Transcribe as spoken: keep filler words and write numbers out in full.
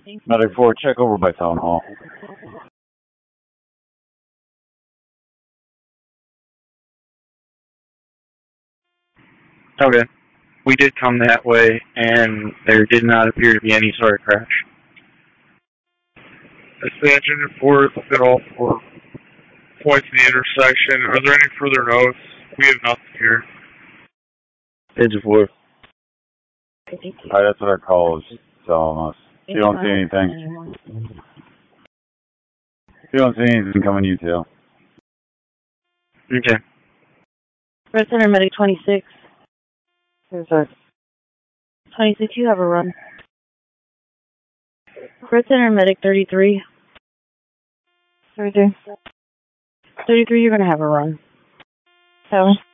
Medic four, check over by Town Hall. Okay. We did come that way, and there did not appear to be any sort of crash. Expansion four is at all four points in the intersection. Are there any further notes? We have nothing here. Agent four. Alright, that's what our call is telling us. You don't see anything. You don't see anything coming you tail. Okay. Red Center Medic twenty-six. There's a twenty-six, you have a run. Red Center Medic thirty-three. thirty-three. thirty-three, you're going to have a run. Seven.